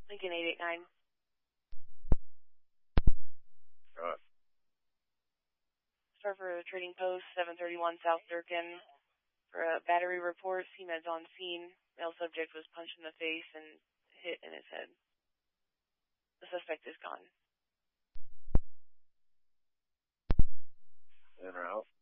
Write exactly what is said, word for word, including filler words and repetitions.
Lincoln eight eight nine. Right. Start for Trading Post, seven thirty-one South Durkin. For a battery report, C M E D's on scene. Male subject was punched in the face and hit in his head. The suspect is gone. En route.